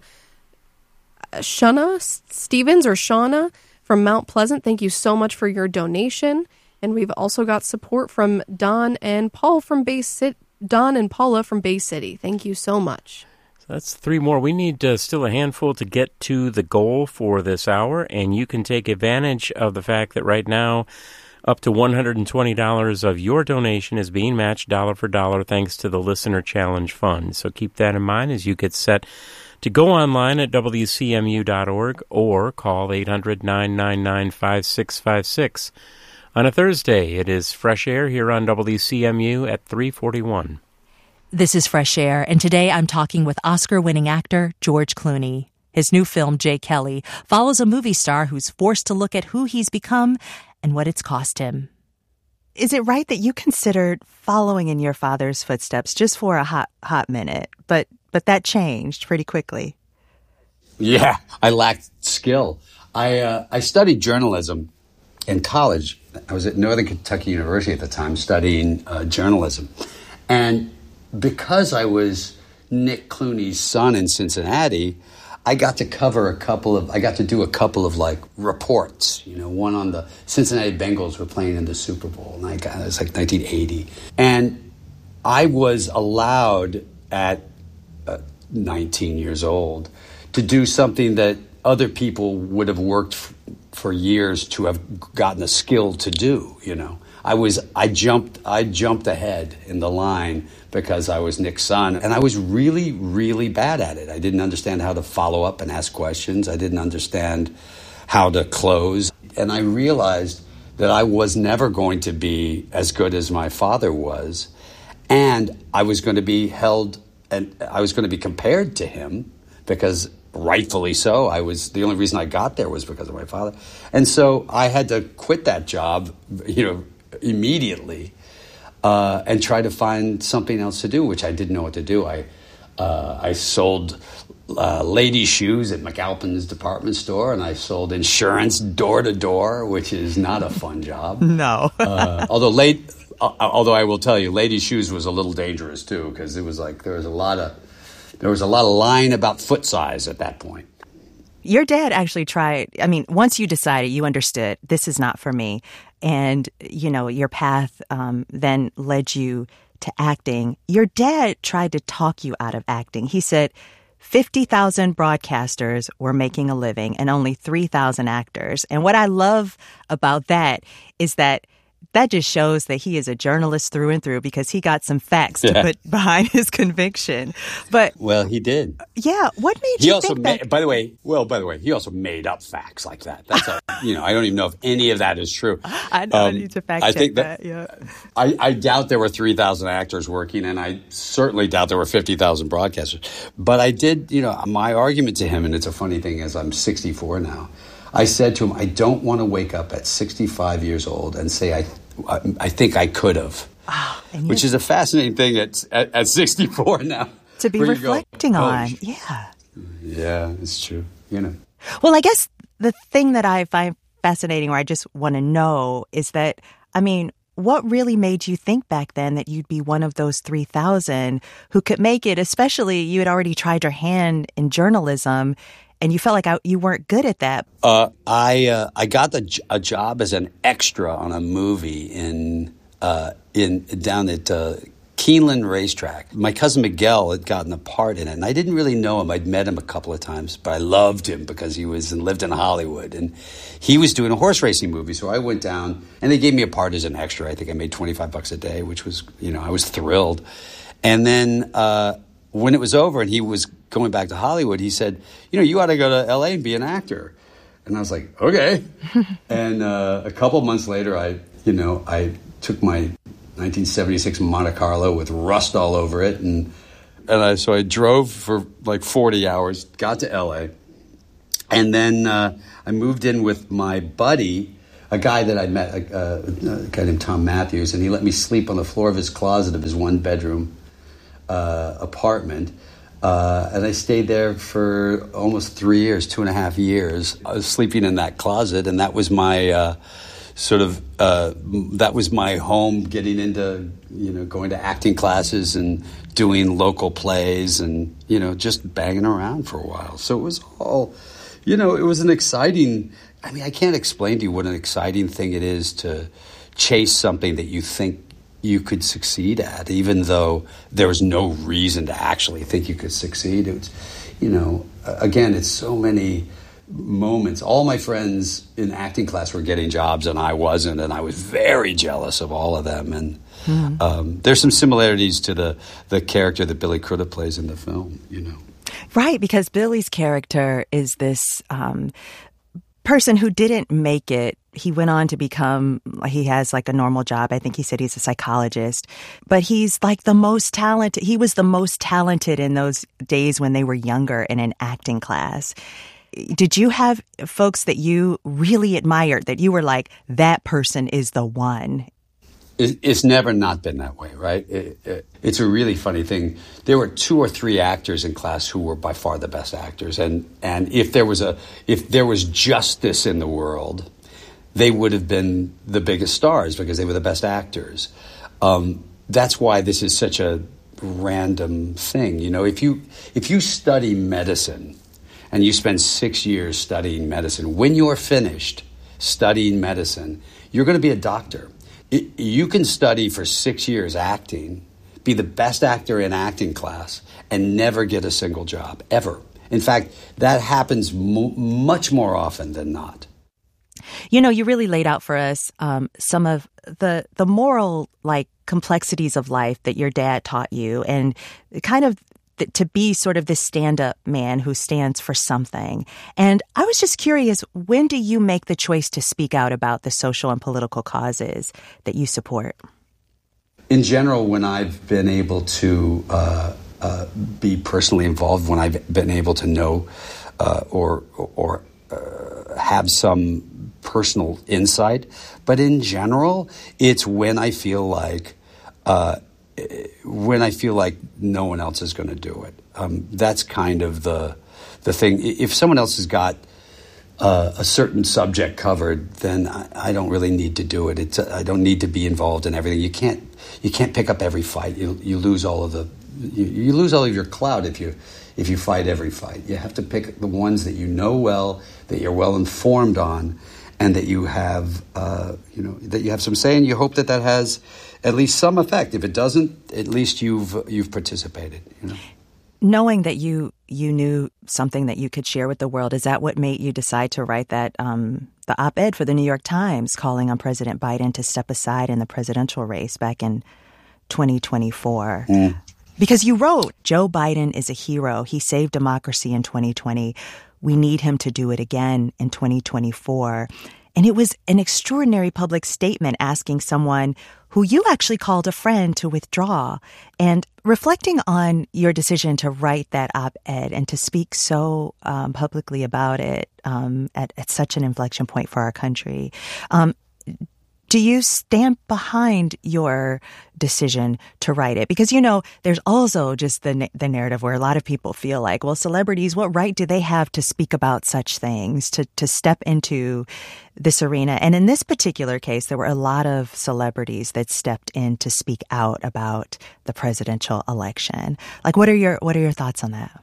Shana Stevens or Shauna from Mount Pleasant. Thank you so much for your donation. And we've also got support from Don and Paul from Bay City. Don and Paula from Bay City. Thank you so much. That's three more. We need uh, still a handful to get to the goal for this hour, and you can take advantage of the fact that right now up to one hundred twenty dollars of your donation is being matched dollar for dollar thanks to the Listener Challenge Fund. So keep that in mind as you get set to go online at W C M U dot org or call eight hundred, nine nine nine, five six five six. On a Thursday, it is Fresh Air here on W C M U at three forty-one. This is Fresh Air, and today I'm talking with Oscar-winning actor George Clooney. His new film, Jay Kelly, follows a movie star who's forced to look at who he's become and what it's cost him. Is it right that you considered following in your father's footsteps just for a hot hot minute, but but that changed pretty quickly? Yeah, I lacked skill. I uh, I studied journalism in college. I was at Northern Kentucky University at the time studying uh, journalism. And because I was Nick Clooney's son in Cincinnati, I got to cover a couple of, I got to do a couple of like reports, you know, one on the Cincinnati Bengals were playing in the Super Bowl. And I got, it was like nineteen eighty. And I was allowed at uh, nineteen years old to do something that other people would have worked f- for years to have gotten a skill to do, you know. I was, I jumped, I jumped ahead in the line because I was Nick's son, and I was really, really bad at it. I didn't understand how to follow up and ask questions. I didn't understand how to close. And I realized that I was never going to be as good as my father was, and I was going to be held, and I was going to be compared to him because rightfully so. I was, the only reason I got there was because of my father. And so I had to quit that job, you know, immediately uh, and try to find something else to do, which I didn't know what to do. I uh, I sold uh, ladies' shoes at McAlpin's department store, and I sold insurance door to door, which is not a fun job. No. uh, although late, uh, although I will tell you, ladies' shoes was a little dangerous too, because it was like there was a lot of there was a lot of lying about foot size at that point. Your dad actually tried, I mean, once you decided, you understood, this is not for me, and, you know, your path um, then led you to acting. Your dad tried to talk you out of acting. He said fifty thousand broadcasters were making a living and only three thousand actors. And what I love about that is that that just shows that he is a journalist through and through, because he got some facts to yeah. put behind his conviction. But well, he did. Yeah, what made he you also think ma- that? By the way, well, by the way, he also made up facts like that. That's a, you know, I don't even know if any of that is true. I know, um, I need to fact I check think that. that Yeah, I, I doubt there were three thousand actors working, and I certainly doubt there were fifty thousand broadcasters. But I did, you know, my argument to him, and it's a funny thing, as I'm sixty-four now, I said to him, I don't want to wake up at sixty-five years old and say I. I think I could have, oh, which is a fascinating thing at, at, at sixty-four now. To be reflecting go, on, oh, yeah. Yeah, it's true, you know. Well, I guess the thing that I find fascinating, or I just want to know, is that, I mean, what really made you think back then that you'd be one of those three thousand who could make it, especially you had already tried your hand in journalism, and you felt like I, you weren't good at that? Uh, I uh, I got the, a job as an extra on a movie in uh, in down at uh, Keeneland Racetrack. My cousin Miguel had gotten a part in it, and I didn't really know him. I'd met him a couple of times, but I loved him because he was and lived in Hollywood, and he was doing a horse racing movie. So I went down, and they gave me a part as an extra. I think I made twenty-five bucks a day, which was, you know, I was thrilled. And then uh, when it was over, and he was going back to Hollywood, he said, you know, you ought to go to L A and be an actor. And I was like, okay. and uh, a couple months later, I, you know, I took my nineteen seventy-six Monte Carlo with rust all over it. And, and I, so I drove for like forty hours, got to L A. And then uh, I moved in with my buddy, a guy that I met, a, a, a guy named Tom Matthews, and he let me sleep on the floor of his closet of his one-bedroom uh, apartment. Uh, and I stayed there for almost three years, two and a half years. I was sleeping in that closet, and that was my uh, sort of, uh, that was my home, getting into, you know, going to acting classes and doing local plays and, you know, just banging around for a while. So it was all, you know, it was an exciting, I mean, I can't explain to you what an exciting thing it is to chase something that you think you could succeed at, even though there was no reason to actually think you could succeed. It's, you know, again, it's so many moments. All my friends in acting class were getting jobs and I wasn't, and I was very jealous of all of them. And mm-hmm. um, there's some similarities to the, the character that Billy Crudup plays in the film, you know. Right, because Billy's character is this um, person who didn't make it. He went on to become, he has like a normal job. I think he said he's a psychologist, but he's like the most talented. He was the most talented in those days when they were younger in an acting class. Did you have folks that you really admired, that you were like, that person is the one? It's never not been that way, right? It, it, it's a really funny thing. There were two or three actors in class who were by far the best actors, and and if there was a if there was justice in the world, they would have been the biggest stars because they were the best actors. Um, that's why this is such a random thing. You know, if you if you study medicine and you spend six years studying medicine, when you're finished studying medicine, you're going to be a doctor. It, you can study for six years acting, be the best actor in acting class, and never get a single job, ever. In fact, that happens mo- much more often than not. You know, you really laid out for us um, some of the the moral, like, complexities of life that your dad taught you, and kind of th- to be sort of this stand-up man who stands for something. And I was just curious, when do you make the choice to speak out about the social and political causes that you support? In general, when I've been able to uh, uh, be personally involved, when I've been able to know uh, or or uh, have some personal insight, but in general, it's when I feel like uh, when I feel like no one else is going to do it. Um, that's kind of the the thing. If someone else has got uh, a certain subject covered, then I, I don't really need to do it. It's I don't need to be involved in everything. You can't you can't pick up every fight. You you lose all of the you, you lose all of your clout if you if you fight every fight. You have to pick the ones that you know well, that you're well informed on, and that you have uh, you know that you have some say, and you hope that that has at least some effect. If it doesn't, at least you've you've participated. You know, knowing that you you knew something that you could share with the world, is that what made you decide to write that um, the op-ed for the New York Times calling on President Biden to step aside in the presidential race back in twenty twenty-four? Mm. Because you wrote, Joe Biden is a hero. He saved democracy in twenty twenty. We need him to do it again in twenty twenty-four. And it was an extraordinary public statement asking someone who you actually called a friend to withdraw. And reflecting on your decision to write that op-ed and to speak so um, publicly about it um, at, at such an inflection point for our country, um, do you stand behind your decision to write it? Because, you know, there's also just the the narrative where a lot of people feel like, well, celebrities, what right do they have to speak about such things, to, to step into this arena? And in this particular case, there were a lot of celebrities that stepped in to speak out about the presidential election. Like, what are your what are your thoughts on that?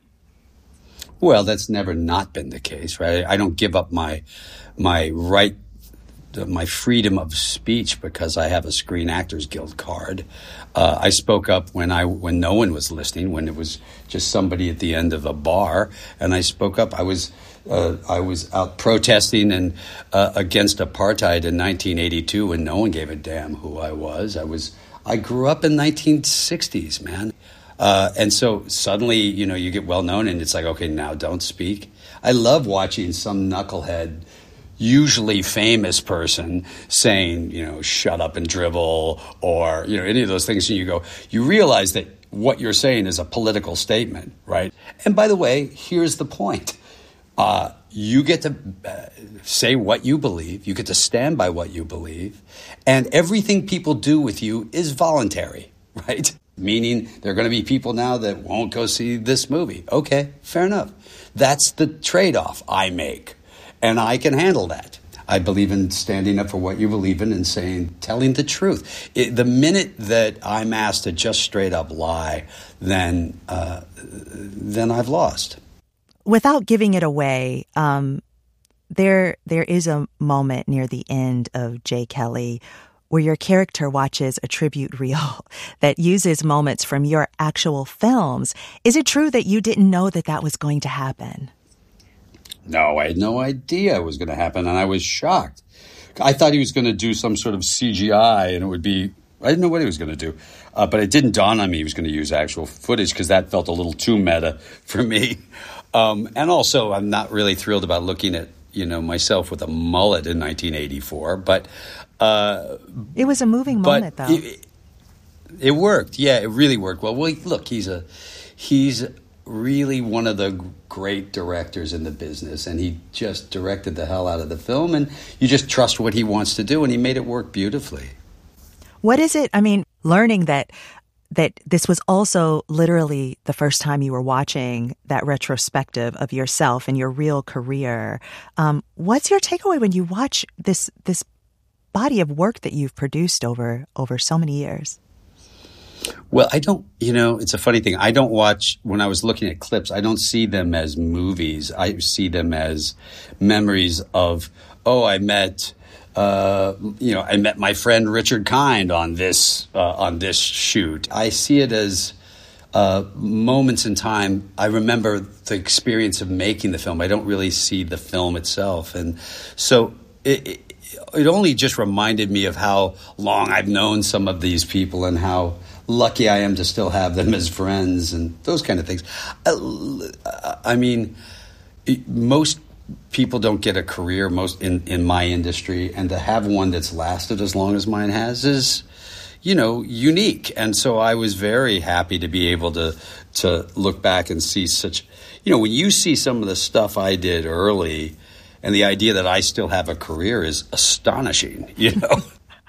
Well, that's never not been the case, right? I don't give up my my right my freedom of speech because I have a Screen Actors Guild card. Uh, I spoke up when I when no one was listening, when it was just somebody at the end of a bar, and I spoke up. I was uh, I was out protesting and uh, against apartheid in nineteen eighty-two when no one gave a damn who I was. I was I grew up in nineteen sixties, man. Uh, and so suddenly, you know, you get well known and it's like, okay, now don't speak. I love watching some knucklehead, usually famous person saying, you know, shut up and dribble, or, you know, any of those things. And you go, you realize that what you're saying is a political statement, right? And by the way, here's the point. Uh, you get to uh, say what you believe. You get to stand by what you believe. And everything people do with you is voluntary, right? Meaning there are going to be people now that won't go see this movie. Okay, fair enough. That's the trade-off I make. And I can handle that. I believe in standing up for what you believe in and saying, telling the truth. It, the minute that I'm asked to just straight up lie, then uh, then I've lost. Without giving it away, um, there there is a moment near the end of J. Kelly where your character watches a tribute reel that uses moments from your actual films. Is it true that you didn't know that that was going to happen? No, I had no idea it was going to happen, and I was shocked. I thought he was going to do some sort of C G I, and it would be, I didn't know what he was going to do. Uh, but it didn't dawn on me he was going to use actual footage, because that felt a little too meta for me. Um, and also, I'm not really thrilled about looking at, you know, myself with a mullet in nineteen eighty-four, but... Uh, it was a moving moment, though. It, it worked. Yeah, it really worked well. Well, look, he's a he's really one of the great directors in the business, and he just directed the hell out of the film, and you just trust what he wants to do, and he made it work beautifully. What is it? I mean, learning that that this was also literally the first time you were watching that retrospective of yourself and your real career. Um, what's your takeaway when you watch this this body of work that you've produced over over so many years? Well, I don't, you know, it's a funny thing. I don't watch, when I was looking at clips, I don't see them as movies. I see them as memories of, oh, I met, uh, you know, I met my friend Richard Kind on this, uh, on this shoot. I see it as uh, moments in time. I remember the experience of making the film. I don't really see the film itself. And so it, it It only just reminded me of how long I've known some of these people and how lucky I am to still have them as friends and those kind of things. I mean, most people don't get a career most in, in my industry, and to have one that's lasted as long as mine has is, you know, unique. And so I was very happy to be able to to look back and see such, you know, when you see some of the stuff I did early, and the idea that I still have a career is astonishing, you know.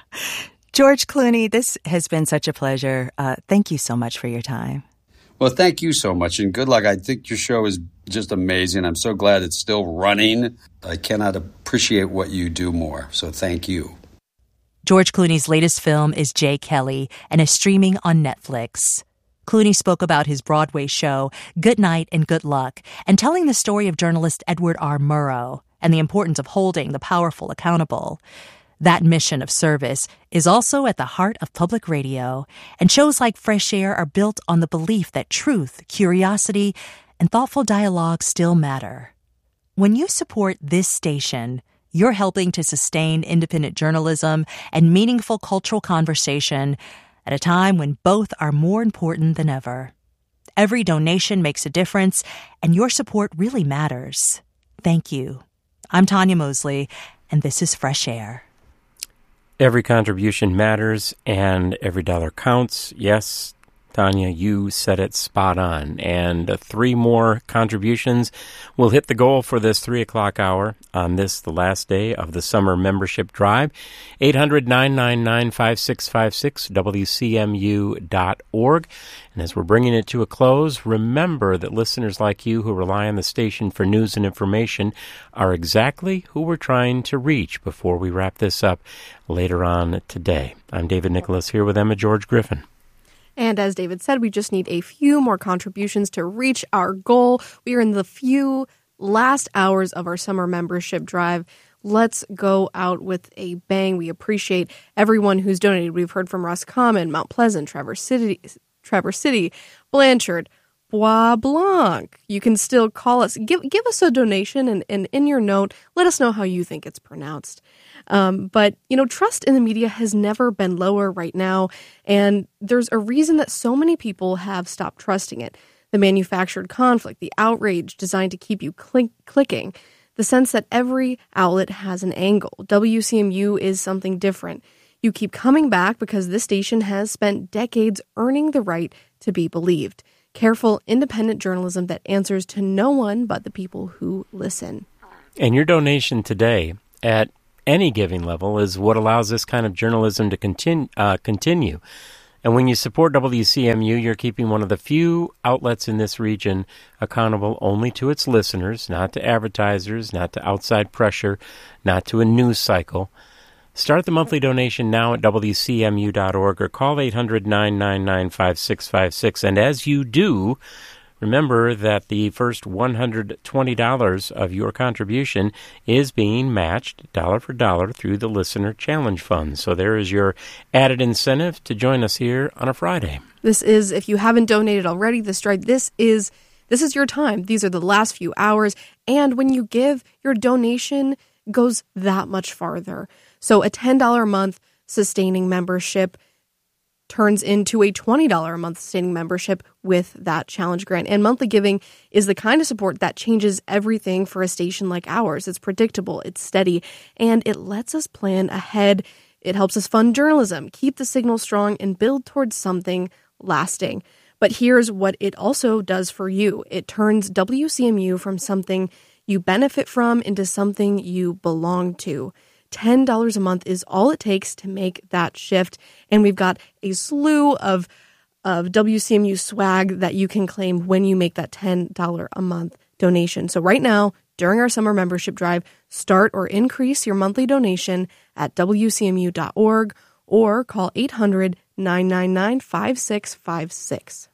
George Clooney, this has been such a pleasure. Uh, thank you so much for your time. Well, thank you so much, and good luck. I think your show is just amazing. I'm so glad it's still running. I cannot appreciate what you do more, so thank you. George Clooney's latest film is J. Kelly and is streaming on Netflix. Clooney spoke about his Broadway show, Good Night and Good Luck, and telling the story of journalist Edward R. Murrow and the importance of holding the powerful accountable. That mission of service is also at the heart of public radio, and shows like Fresh Air are built on the belief that truth, curiosity, and thoughtful dialogue still matter. When you support this station, you're helping to sustain independent journalism and meaningful cultural conversation at a time when both are more important than ever. Every donation makes a difference, and your support really matters. Thank you. I'm Tanya Mosley, and this is Fresh Air. Every contribution matters, and every dollar counts. Yes, Tanya, you said it spot on. And uh, three more contributions will hit the goal for this three o'clock hour on this, the last day of the summer membership drive. eight hundred, nine nine nine, five six five six, W C M U dot org. And as we're bringing it to a close, remember that listeners like you who rely on the station for news and information are exactly who we're trying to reach before we wrap this up later on today. I'm David Nicholas here with Emma George Griffin. And as David said, we just need a few more contributions to reach our goal. We are in the few last hours of our summer membership drive. Let's go out with a bang. We appreciate everyone who's donated. We've heard from Roscommon, Mount Pleasant, Traverse City, Traverse City, Blanchard, Bois Blanc. You can still call us. Give give us a donation, and, and in your note, let us know how you think it's pronounced. Um, but, you know, trust in the media has never been lower right now, and there's a reason that so many people have stopped trusting it. The manufactured conflict, the outrage designed to keep you click, clicking, the sense that every outlet has an angle. W C M U is something different. You keep coming back because this station has spent decades earning the right to be believed. Careful, independent journalism that answers to no one but the people who listen. And your donation today at any giving level is what allows this kind of journalism to continue. Uh, continue. And when you support W C M U, you're keeping one of the few outlets in this region accountable only to its listeners, not to advertisers, not to outside pressure, not to a news cycle. Start the monthly donation now at W C M U dot org or call eight hundred, nine nine nine, five six five six. And as you do, remember that the first one hundred twenty dollars of your contribution is being matched dollar for dollar through the Listener Challenge Fund. So there is your added incentive to join us here on a Friday. This is, if you haven't donated already, this drive, this is this is your time. These are the last few hours. And when you give, your donation goes that much farther. So a ten dollars a month sustaining membership turns into a twenty dollars a month sustaining membership with that challenge grant. And monthly giving is the kind of support that changes everything for a station like ours. It's predictable, it's steady, and it lets us plan ahead. It helps us fund journalism, keep the signal strong, and build towards something lasting. But here's what it also does for you. It turns W C M U from something you benefit from into something you belong to. ten dollars a month is all it takes to make that shift. And we've got a slew of, of W C M U swag that you can claim when you make that ten dollars a month donation. So right now, during our summer membership drive, start or increase your monthly donation at W C M U dot org or call eight hundred, nine nine nine, five six five six.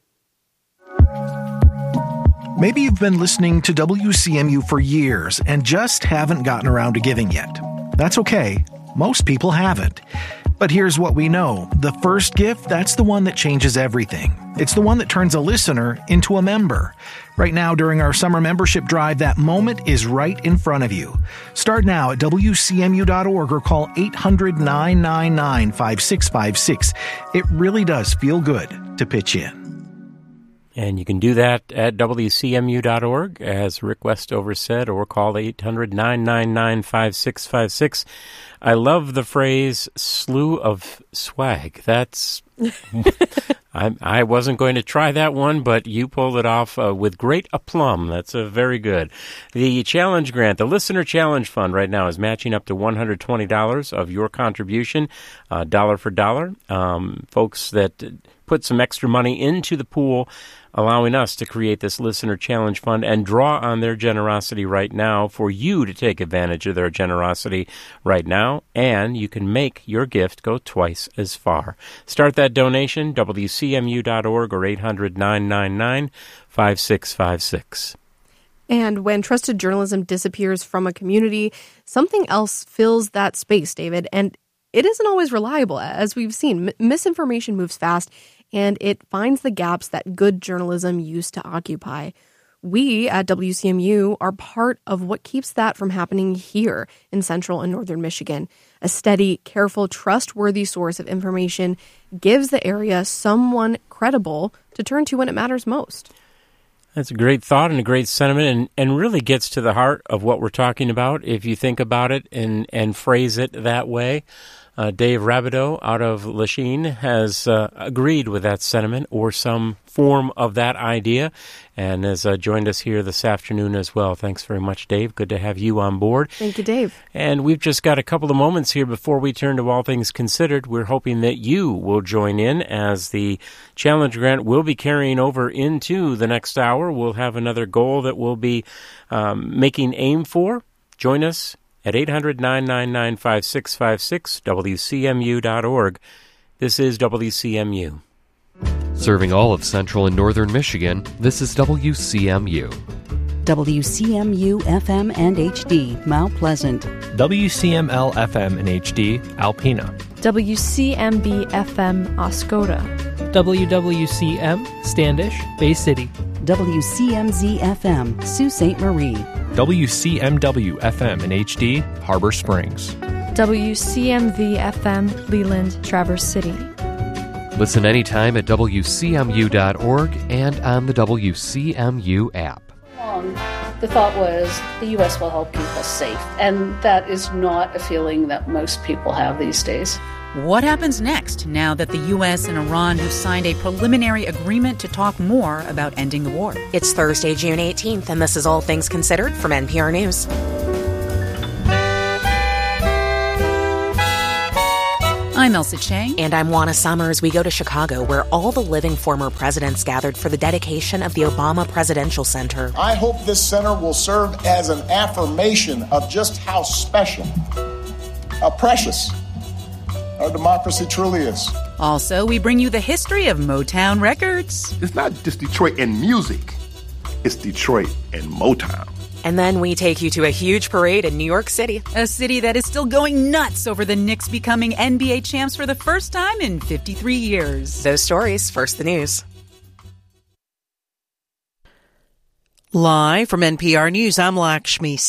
Maybe you've been listening to W C M U for years and just haven't gotten around to giving yet. That's okay. Most people haven't. But here's what we know. The first gift, that's the one that changes everything. It's the one that turns a listener into a member. Right now, during our summer membership drive, that moment is right in front of you. Start now at W C M U dot org or call eight hundred, nine nine nine, five six five six. It really does feel good to pitch in. And you can do that at W C M U dot org, as Rick Westover said, or call eight hundred, nine nine nine, five six five six. I love the phrase slew of swag. That's I, I wasn't going to try that one, but you pulled it off uh, with great aplomb. That's uh, very good. The challenge grant, the Listener Challenge Fund right now is matching up to one hundred twenty dollars of your contribution, uh, dollar for dollar. Um, folks that put some extra money into the pool, allowing us to create this Listener Challenge Fund and draw on their generosity right now for you to take advantage of their generosity right now, and you can make your gift go twice as far. Start that donation, W C M U dot org or eight hundred, nine nine nine, five six five six. And when trusted journalism disappears from a community, something else fills that space, David, and it isn't always reliable. As we've seen, M- misinformation moves fast, and it finds the gaps that good journalism used to occupy. We at W C M U are part of what keeps that from happening here in central and northern Michigan. A steady, careful, trustworthy source of information gives the area someone credible to turn to when it matters most. That's a great thought and a great sentiment, and, and really gets to the heart of what we're talking about if you think about it and, and phrase it that way. Uh, Dave Rabideau out of Lachine has uh, agreed with that sentiment or some form of that idea and has uh, joined us here this afternoon as well. Thanks very much, Dave. Good to have you on board. Thank you, Dave. And we've just got a couple of moments here before we turn to All Things Considered. We're hoping that you will join in as the Challenge Grant will be carrying over into the next hour. We'll have another goal that we'll be um, making aim for. Join us at eight hundred, nine nine nine, five six five six, W C M U dot org. This is W C M U. Serving all of central and northern Michigan, this is W C M U. W C M U F M and H D, Mount Pleasant. W C M L F M and H D, Alpena. W C M B F M, Oscoda. W W C M, Standish, Bay City. W C M Z F M, Sault Ste. Marie. W C M W F M in H D, Harbor Springs. W C M V F M, Leland, Traverse City. Listen anytime at W C M U dot org and on the W C M U app. Um, the thought was the U S will help keep us safe, and that is not a feeling that most people have these days. What happens next now that the U S and Iran have signed a preliminary agreement to talk more about ending the war? It's Thursday, June eighteenth, and this is All Things Considered from N P R News. I'm Elsa Chang. And I'm Juana Summers. We go to Chicago, where all the living former presidents gathered for the dedication of the Obama Presidential Center. I hope this center will serve as an affirmation of just how special, how precious our democracy truly is. Also, we bring you the history of Motown Records. It's not just Detroit and music. It's Detroit and Motown. And then we take you to a huge parade in New York City. A city that is still going nuts over the Knicks becoming N B A champs for the first time in fifty-three years. Those stories, first the news. Live from N P R News, I'm Lakshmi